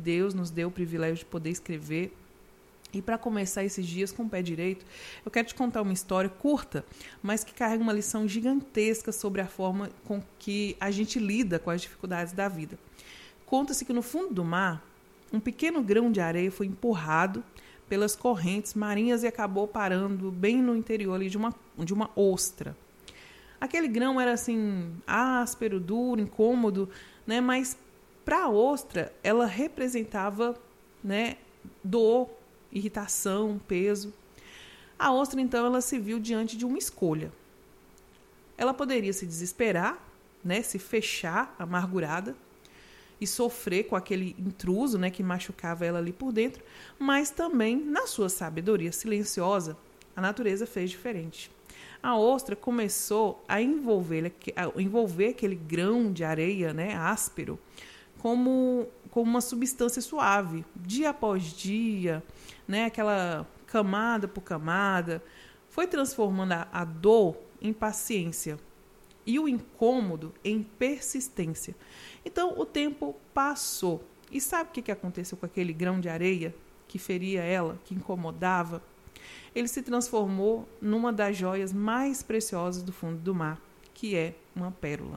Deus nos deu o privilégio de poder escrever. E para começar esses dias com o pé direito, eu quero te contar uma história curta, mas que carrega uma lição gigantesca sobre a forma com que a gente lida com as dificuldades da vida. Conta-se que no fundo do mar, um pequeno grão de areia foi empurrado pelas correntes marinhas e acabou parando bem no interior ali de uma ostra. Aquele grão era assim, áspero, duro, incômodo, né? Mas para a ostra, ela representava, né, dor, irritação, peso. A ostra, então, ela se viu diante de uma escolha. Ela poderia se desesperar, né, se fechar, amargurada, e sofrer com aquele intruso, né, que machucava ela ali por dentro, mas também, na sua sabedoria silenciosa, a natureza fez diferente. A ostra começou a envolver aquele grão de areia, né, áspero, como uma substância suave, dia após dia, né, aquela camada por camada, foi transformando a dor em paciência e o incômodo em persistência. Então, o tempo passou. E sabe o que aconteceu com aquele grão de areia que feria ela, que incomodava? Ele se transformou numa das joias mais preciosas do fundo do mar, que é uma pérola.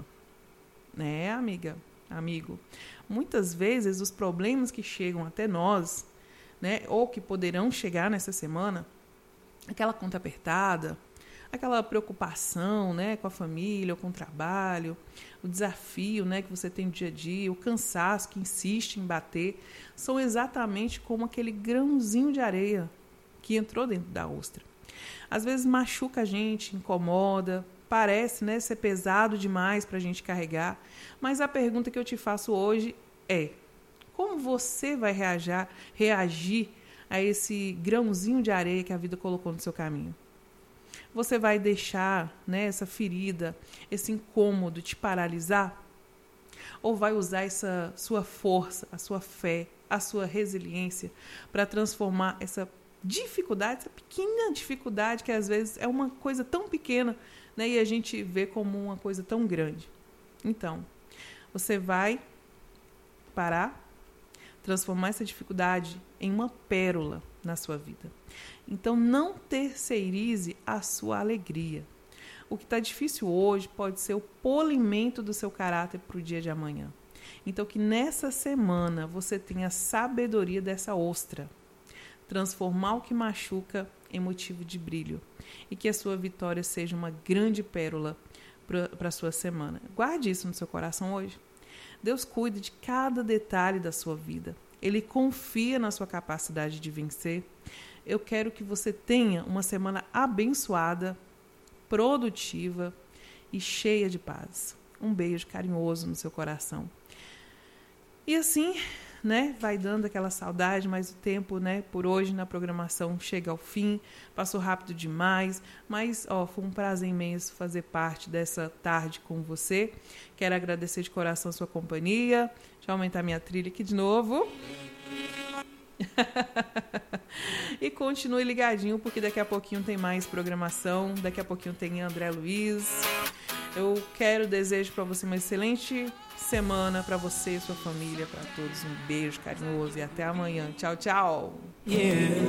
Né, amiga, amigo? Muitas vezes os problemas que chegam até nós, né, ou que poderão chegar nessa semana, aquela conta apertada, aquela preocupação, né, com a família ou com o trabalho, o desafio, né, que você tem no dia a dia, o cansaço que insiste em bater, são exatamente como aquele grãozinho de areia que entrou dentro da ostra. Às vezes machuca a gente, incomoda, parece, né, ser pesado demais para a gente carregar, mas a pergunta que eu te faço hoje é: como você vai reagir a esse grãozinho de areia que a vida colocou no seu caminho? Você vai deixar, né, essa ferida, esse incômodo te paralisar? Ou vai usar essa sua força, a sua fé, a sua resiliência para transformar essa dificuldade, essa pequena dificuldade que às vezes é uma coisa tão pequena, né, e a gente vê como uma coisa tão grande? Então, você vai parar, transformar essa dificuldade em uma pérola na sua vida. Então, não terceirize a sua alegria. O que está difícil hoje pode ser o polimento do seu caráter para o dia de amanhã. Então, que nessa semana você tenha a sabedoria dessa ostra. Transformar o que machuca em motivo de brilho. E que a sua vitória seja uma grande pérola para a sua semana. Guarde isso no seu coração hoje. Deus cuida de cada detalhe da sua vida. Ele confia na sua capacidade de vencer. Eu quero que você tenha uma semana abençoada, produtiva e cheia de paz. Um beijo carinhoso no seu coração. E assim, né, vai dando aquela saudade, mas o tempo, né, por hoje na programação chega ao fim. Passou rápido demais, mas foi um prazer imenso fazer parte dessa tarde com você. Quero agradecer de coração a sua companhia. Deixa eu aumentar minha trilha aqui de novo. E continue ligadinho, porque daqui a pouquinho tem mais programação. Daqui a pouquinho tem André Luiz. Eu desejo para você uma excelente semana, para você e sua família, para todos. Um beijo carinhoso e até amanhã. Tchau, tchau. Yeah.